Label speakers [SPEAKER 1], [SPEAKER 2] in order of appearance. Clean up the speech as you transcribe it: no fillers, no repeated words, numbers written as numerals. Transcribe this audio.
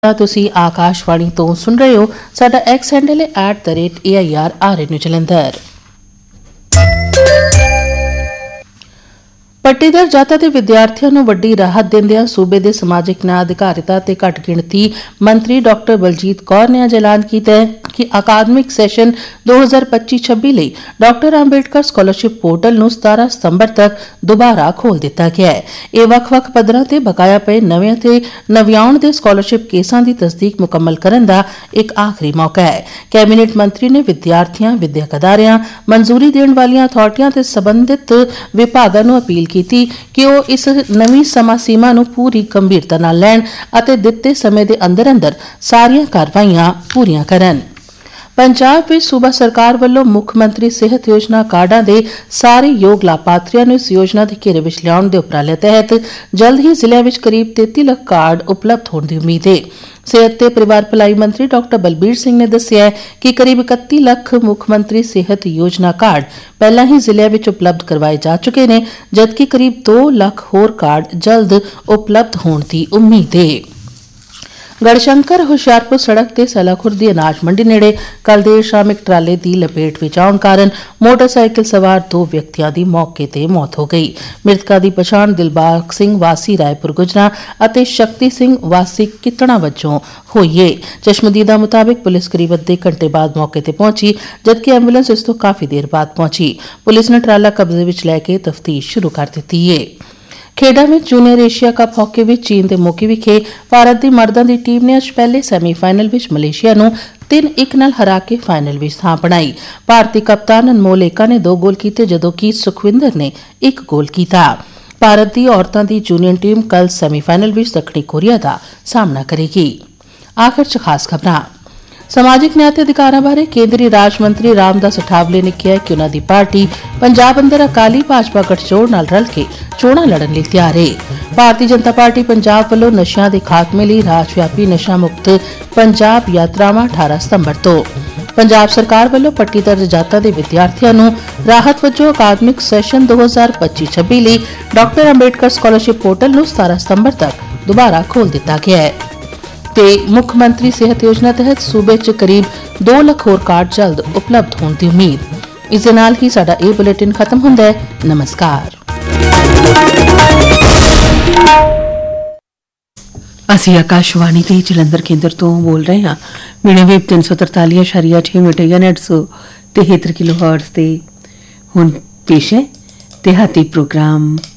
[SPEAKER 1] ਤੁਸੀਂ ਆਕਾਸ਼ਵਾਣੀ ਤੋਂ ਸੁਣ ਰਹੇ ਹੋ। ਸਾਡਾ ਐਕਸ ਹੈਂਡਲ ਹੈ @AIR RN ਜਲੰਧਰ। ਪੱਟੀਦਾਰ ਜਾਤਾਂ ਦੇ ਵਿਦਿਆਰਥੀਆਂ ਨੂੰ ਵੱਡੀ ਰਾਹਤ ਦਿੰਦਿਆਂ ਸੂਬੇ ਦੇ ਸਮਾਜਿਕ ਨਿਆਂ ਅਧਿਕਾਰਿਤਾ ਤੇ ਘੱਟ ਗਿਣਤੀ ਮੰਤਰੀ ਡਾਕਟਰ ਬਲਜੀਤ ਕੌਰ ਨੇ ਅੱਜ ਐਲਾਨ ਕੀਤਾ ਹੈ ਕਿ ਅਕਾਦਮਿਕ ਸੈਸ਼ਨ 2025-26 ਲਈ ਡਾਕਟਰ ਅੰਬੇਡਕਰ ਸਕਾਲਰਸ਼ਿਪ ਪੋਰਟਲ ਨੂੰ 17 ਸਤੰਬਰ ਤੱਕ ਦੁਬਾਰਾ ਖੋਲ੍ਹ ਦਿੱਤਾ ਗਿਆ ਹੈ। ਇਹ ਵੱਖ-ਵੱਖ ਪੱਧਰਾਂ ਤੇ ਬਕਾਇਆ ਪਏ ਨਵੇਂ ਅਤੇ ਨਵਿਆਉਣ ਦੇ ਸਕਾਲਰਸ਼ਿਪ ਕੇਸਾਂ ਦੀ ਤਸਦੀਕ ਮੁਕੰਮਲ ਕਰਨ ਦਾ ਇੱਕ ਆਖਰੀ ਮੌਕਾ ਹੈ। ਕੈਬਨਿਟ ਮੰਤਰੀ ਨੇ ਵਿਦਿਆਰਥੀਆਂ, ਵਿਦਿਅਕ ਅਦਾਰਿਆਂ, ਮਨਜ਼ੂਰੀ ਦੇਣ ਵਾਲੀਆਂ ਅਥਾਰਟੀਆਂ ਤੇ ਸਬੰਧਿਤ ਵਿਭਾਗਾਂ ਨੂੰ ਅਪੀਲ ਕੀਤੀ ਕਿ ਉਹ ਇਸ ਨਵੀਂ ਸਮਾਂ ਸੀਮਾ ਨੂੰ ਪੂਰੀ ਗੰਭੀਰਤਾ ਨਾਲ ਲੈਣ ਅਤੇ ਦਿੱਤੇ ਸਮੇਂ ਦੇ ਅੰਦਰ ਸਾਰੀਆਂ ਕਾਰਵਾਈਆਂ ਪੂਰੀਆਂ ਕਰਨ। ਪੰਜਾਬ ਵਿੱਚ ਸੂਬਾ ਸਰਕਾਰ ਵੱਲੋਂ ਮੁੱਖ ਮੰਤਰੀ ਸਿਹਤ ਯੋਜਨਾ ਕਾਰਡਾਂ ਦੇ ਸਾਰੇ ਯੋਗ ਲਾਭਪਾਤਰੀਆਂ ਨੂੰ ਇਸ ਯੋਜਨਾ ਦੇ ਘੇਰੇ ਵਿੱਚ ਲਿਆਉਣ ਦੇ ਉਪਰਾਲੇ ਤਹਿਤ ਜਲਦ ਹੀ ਜ਼ਿਲ੍ਹਿਆਂ ਵਿੱਚ ਕਰੀਬ 33 ਲੱਖ ਕਾਰਡ ਉਪਲਬਧ ਹੋਣ ਦੀ ਉਮੀਦ ਹੈ। ਸਿਹਤ ਤੇ ਪਰਿਵਾਰ ਭਲਾਈ ਮੰਤਰੀ ਡਾਕਟਰ ਬਲਬੀਰ ਸਿੰਘ ਨੇ ਦੱਸਿਆ ਕਿ ਕਰੀਬ 31 ਲੱਖ ਮੁੱਖ ਮੰਤਰੀ ਸਿਹਤ ਯੋਜਨਾ ਕਾਰਡ ਪਹਿਲਾਂ ਹੀ ਜ਼ਿਲ੍ਹਿਆਂ ਵਿੱਚ ਉਪਲਬਧ ਕਰਵਾਏ ਜਾ ਚੁੱਕੇ ਨੇ, ਜਦਕਿ ਕਰੀਬ 2 ਲੱਖ ਹੋਰ ਕਾਰਡ ਜਲਦ ਉਪਲਬਧ ਹੋਣ ਦੀ ਉਮੀਦ ਹੈ। ਗੜਸ਼ੰਕਰ ਹੁਸ਼ਿਆਰਪੁਰ ਸੜਕ ਤੇ ਸਲਾਖੁਰ ਦੀ ਅਨਾਜ ਮੰਡੀ ਨੇੜੇ ਕੱਲ੍ਹ ਦੇਰ ਸ਼ਾਮ ਇੱਕ ਟਰਾਲੇ ਦੀ ਲਪੇਟ ਵਿੱਚ ਆਉਣ ਕਾਰਨ ਮੋਟਰਸਾਈਕਲ ਸਵਾਰ 2 ਵਿਅਕਤੀਆਂ ਦੀ ਮੌਕੇ ਤੇ ਮੌਤ ਹੋ ਗਈ। ਮ੍ਰਿਤਕਾਂ ਦੀ ਪਛਾਣ ਦਿਲਬਾਗ ਸਿੰਘ ਵਾਸੀ ਰਾਏਪੁਰ ਗੁਜਰਾ ਅਤੇ ਸ਼ਕਤੀ ਸਿੰਘ ਵਾਸੀ ਕਿਤਣਾ ਵਜੋਂ ਹੋਈ ਹੈ। ਚਸ਼ਮਦੀਦਾਂ ਮੁਤਾਬਿਕ ਪੁਲਿਸ ਕਰੀਬ ਅੱਧੇ ਘੰਟੇ ਬਾਅਦ ਮੌਕੇ ਤੇ ਪਹੁੰਚੀ, ਜਦਕਿ ਐਂਬੂਲੈਂਸ ਇਸ ਤੋਂ ਕਾਫੀ ਦੇਰ ਬਾਅਦ ਪਹੁੰਚੀ। ਪੁਲਿਸ ਨੇ ਟਰਾਲਾ ਕਬਜ਼ੇ ਵਿੱਚ ਲੈ ਕੇ ਤਫਤੀਸ਼ ਸ਼ੁਰੂ ਕਰ ਦਿੱਤੀ ਹੈ। ਖੇਡਾਂ ਵਿੱਚ ਜੂਨੀਅਰ ਏਸ਼ੀਆ ਕੱਪ ਹਾਕੀ ਵਿੱਚ ਚੀਨ ਦੇ ਮੋਕੀ ਵਿਖੇ ਭਾਰਤ ਦੀ ਮਰਦਾਂ ਦੀ ਟੀਮ ਨੇ ਅੱਜ ਪਹਿਲੇ ਸੈਮੀਫਾਈਨਲ ਵਿੱਚ ਮਲੇਸ਼ੀਆ ਨੂੰ 3-1 ਨਾਲ ਹਰਾ ਕੇ ਫਾਈਨਲ ਵਿੱਚ ਥਾਂ ਬਣਾਈ। ਭਾਰਤੀ ਕਪਤਾਨ ਅਨਮੋਲ ਏਕਾ ਨੇ 2 ਗੋਲ ਕੀਤੇ, ਜਦੋਂ ਕਿ ਸੁਖਵਿੰਦਰ ਨੇ 1 ਗੋਲ ਕੀਤਾ। ਭਾਰਤ ਦੀ ਔਰਤਾਂ ਦੀ ਜੂਨੀਅਰ ਟੀਮ ਕੱਲ੍ਹ ਸੈਮੀਫਾਈਨਲ ਵਿੱਚ ਦੱਖਣੀ ਕੋਰੀਆ ਦਾ ਸਾਹਮਣਾ ਕਰੇਗੀ। ਆਖਰ 'ਚ ਖਾਸ ਖਬਰਾਂ। ਸਮਾਜਿਕ ਨਿਆਂ ਤੇ ਅਧਿਕਾਰਾਂ ਬਾਰੇ ਕੇਂਦਰੀ ਰਾਜ ਮੰਤਰੀ ਰਾਮਦਾਸ ਅਠਾਵਲੇ ਨੇ ਕਿਹਾ ਕਿ ਉਨ੍ਹਾਂ ਦੀ ਪਾਰਟੀ ਪੰਜਾਬ ਅੰਦਰ ਅਕਾਲੀ ਭਾਜਪਾ ਗਠਜੋੜ ਨਾਲ ਰਲ ਕੇ ਚੋਣਾਂ ਲੜਨ ਲਈ ਤਿਆਰ ਹੈ। ਭਾਰਤੀ ਜਨਤਾ ਪਾਰਟੀ ਪੰਜਾਬ ਵੱਲੋਂ ਨਸ਼ਿਆਂ ਦੇ ਖਾਤਮੇ ਲਈ ਰਾਜ ਵਿਆਪੀ ਨਸ਼ਾ ਮੁਕਤ ਪੰਜਾਬ ਯਾਤਰਾਵਾਂ 18 ਸਤੰਬਰ ਤੋਂ। ਪੰਜਾਬ ਸਰਕਾਰ ਵੱਲੋਂ ਪੱਟੀਦਾਰ ਜਾਤਾਂ ਦੇ ਵਿਦਿਆਰਥੀਆਂ ਨੂੰ ਰਾਹਤ ਵਜੋਂ ਅਕਾਦਮਿਕ ਸੈਸ਼ਨ 2025-26 ਲਈ ਡਾਕਟਰ ਅੰਬੇਡਕਰ ਸਕਾਲਰਸ਼ਿਪ ਪੋਰਟਲ ਨੂੰ 17 ਸਤੰਬਰ ਤੱਕ ਦੁਬਾਰਾ ਖੋਲ੍ਹ ਦਿੱਤਾ ਗਿਆ ਹੈ। ਤੇ ਮੁੱਖ ਮੰਤਰੀ ਸਿਹਤ ਯੋਜਨਾ ਤਹਿਤ ਸੂਬੇ 'ਚ ਕਰੀਬ 2 ਲੱਖ ਹੋਰ ਕਾਰਡ ਜਲਦ ਉਪਲਬਧ ਹੋਣ ਦੀ ਉਮੀਦ। ਇਸ ਦੇ ਨਾਲ ਹੀ ਸਾਡਾ ਇਹ ਬੁਲੇਟਿਨ ਖਤਮ ਹੁੰਦਾ ਹੈ। ਨਮਸਕਾਰ। ਅਸੀਂ ਆਕਾਸ਼ਵਾਣੀ ਦੇ ਜਲੰਧਰ ਕੇਂਦਰ ਤੋਂ ਬੋਲ ਰਹੇ ਹਾਂ। ਮੀਡੀਅਮ 343.6 ਮੀਟਰ 173 ਕਿਲੋਹਰਟਜ਼ ਤੇ ਹੁਣ ਪੇਸ਼ ਹੈ ਦਿਹਾਤੀ ਪ੍ਰੋਗਰਾਮ।